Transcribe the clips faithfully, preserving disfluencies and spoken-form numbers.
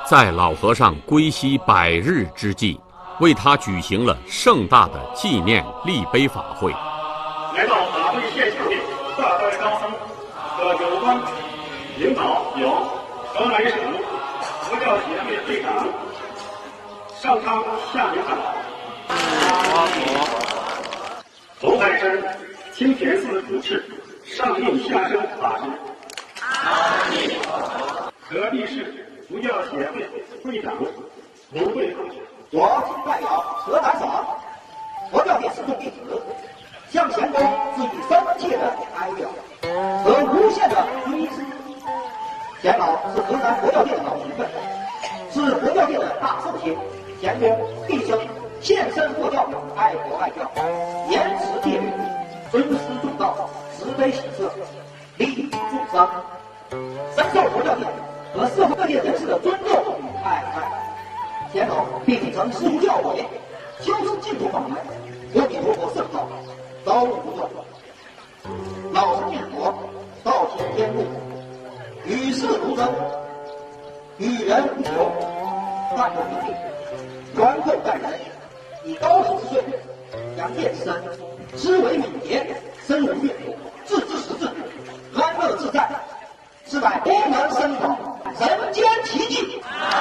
在老和尚归西百日之际，为他举行了盛大的纪念立碑法会。 来到法会现场的大代高僧和有关领导有河南省佛教协会会长上苍下明堂，阿弥红海山清田寺主持上应下生法师，阿弥河北市佛教协会会长卢慧法师。 我代表河南省佛教界四众弟子，向前公致以深切的哀悼和无限的追思。钱老是河南佛教界的老前辈，是佛教界的大圣贤。钱公毕生献身佛教，爱国爱教，严持戒律，尊师重道，慈悲喜舍，利益众生，深受佛教界和社会各界人士的尊重与爱戴。钱老并继承师父教诲，修持净土法门，阿弥陀佛圣道，朝不断。老生念佛，道行天路，与世如真，与人无求，淡泊名利，宽厚待人，以高龄之岁，扬业之身，思维敏捷，深入阅读，自知识字，安乐自在，是乃功能深广，人间奇迹。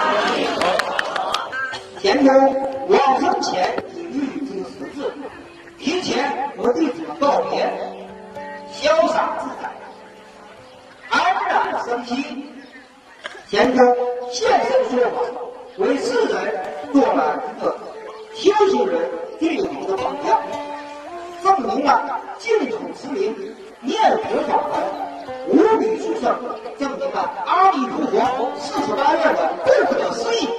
前公往生前已预知时至，提前和弟子们告别，潇洒自在，安然生息。前公现身说法，为世人做了一个修行人最好的榜样，证明了净土持名念佛法门无比殊胜，证明了阿弥陀佛四十八愿的不可思议。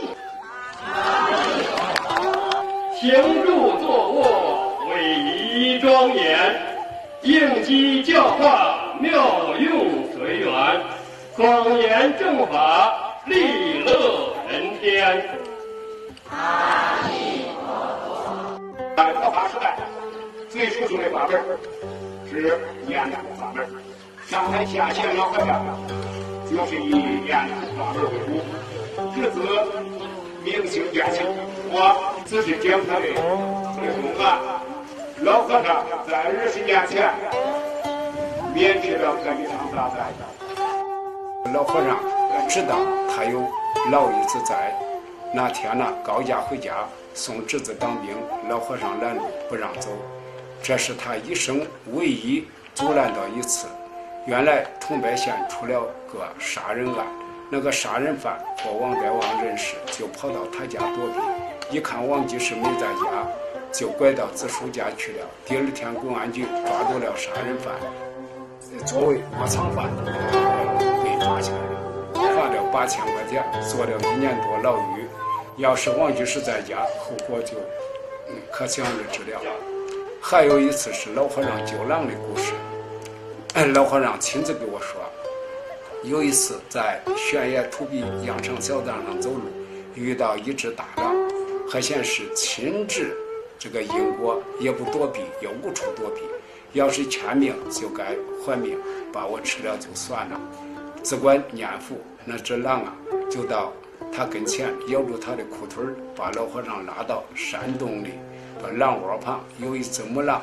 行住坐卧，威仪庄严，应机教化，妙用随缘，广言正法，利乐人天。阿弥陀佛。在佛法时代，最殊胜的法门是念佛法门。上台下线老和尚就是以念佛法门为主，至此明星变性。我仔细检查的这公案，老和尚在二十年前免去了这一场大灾。 老和尚知道他有老一子在，那天呢，高家回家送侄子当兵，老和尚拦路不让走，这是他一生唯一阻拦到一次。原来桐柏县出了个杀人案，那个杀人犯和王德旺认识，就跑到他家躲避，一看王居士没在家，就拐到子叔家去了。第二天公安局抓住了杀人犯，作为窝藏犯被抓起来了，罚了八千块钱，坐了一年多牢狱。要是王居士在家，后果就可想而知了。还有一次是老和尚救狼的故事，老和尚亲自给我说，有一次在悬崖土壁羊肠小道上走路，遇到一只大狼，还显示亲治这个因果，也不躲避，也无处躲避。要是欠命就该还命，把我吃了就算了。只管念佛，那只狼啊，就到他跟前咬住他的裤腿，把老和尚拉到山洞里，把狼窝旁有一只母狼，